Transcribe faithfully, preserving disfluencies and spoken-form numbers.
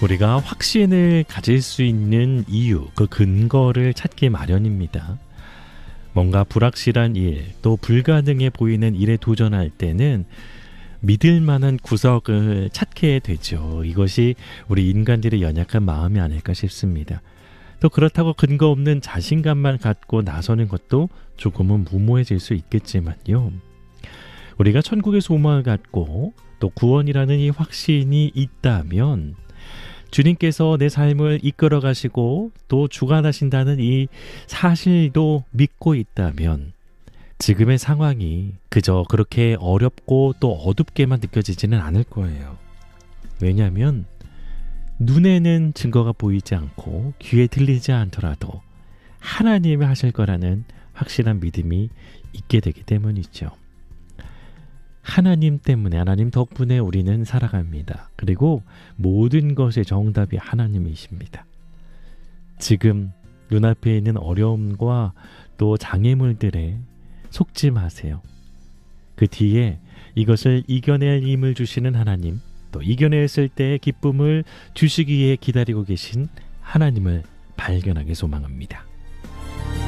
우리가 확신을 가질 수 있는 이유, 그 근거를 찾기 마련입니다. 뭔가 불확실한 일, 또 불가능해 보이는 일에 도전할 때는 믿을 만한 구석을 찾게 되죠. 이것이 우리 인간들의 연약한 마음이 아닐까 싶습니다. 또 그렇다고 근거 없는 자신감만 갖고 나서는 것도 조금은 무모해질 수 있겠지만요. 우리가 천국의 소망을 갖고 또 구원이라는 이 확신이 있다면 주님께서 내 삶을 이끌어 가시고 또 주관하신다는 이 사실도 믿고 있다면 지금의 상황이 그저 그렇게 어렵고 또 어둡게만 느껴지지는 않을 거예요. 왜냐하면 눈에는 증거가 보이지 않고 귀에 들리지 않더라도 하나님이 하실 거라는 확실한 믿음이 있게 되기 때문이죠. 하나님 때문에, 하나님 덕분에 우리는 살아갑니다. 그리고 모든 것의 정답이 하나님이십니다. 지금 눈앞에 있는 어려움과 또 장애물들에 속지 마세요. 그 뒤에 이것을 이겨낼 힘을 주시는 하나님, 또 이겨냈을 때의 기쁨을 주시기 위해 기다리고 계신 하나님을 발견하기 소망합니다.